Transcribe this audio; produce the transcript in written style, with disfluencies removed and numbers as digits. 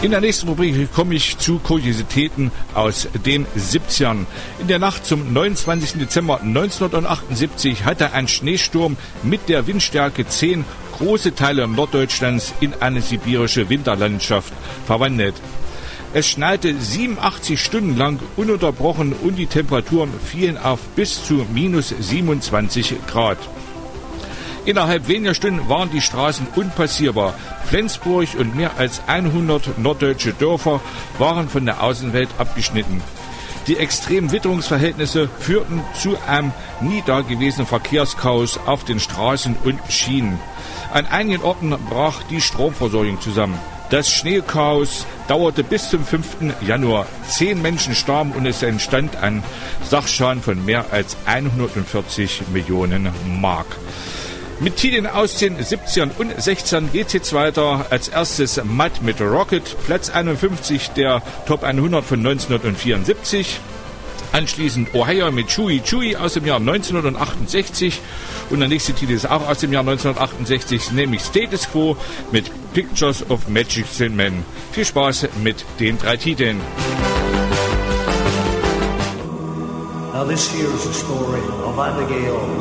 In der nächsten Rubrik komme ich zu Kuriositäten aus den 70ern. In der Nacht zum 29. Dezember 1978 hatte ein Schneesturm mit der Windstärke 10 große Teile Norddeutschlands in eine sibirische Winterlandschaft verwandelt. Es schneite 87 Stunden lang ununterbrochen und die Temperaturen fielen auf bis zu minus 27 Grad. Innerhalb weniger Stunden waren die Straßen unpassierbar. Flensburg und mehr als 100 norddeutsche Dörfer waren von der Außenwelt abgeschnitten. Die extremen Witterungsverhältnisse führten zu einem nie dagewesenen Verkehrschaos auf den Straßen und Schienen. An einigen Orten brach die Stromversorgung zusammen. Das Schneechaos dauerte bis zum 5. Januar. 10 Menschen starben und es entstand ein Sachschaden von mehr als 140 Millionen Mark. Mit Titeln aus den 70ern und 60ern geht es jetzt weiter. Als erstes Mud mit Rocket, Platz 51 der Top 100 von 1974. Anschließend Ohio mit Chewy Chewy aus dem Jahr 1968. Und der nächste Titel ist auch aus dem Jahr 1968, nämlich Status Quo mit Pictures of Magic Men. Viel Spaß mit den 3 Titeln. Now this here is the story of Abigail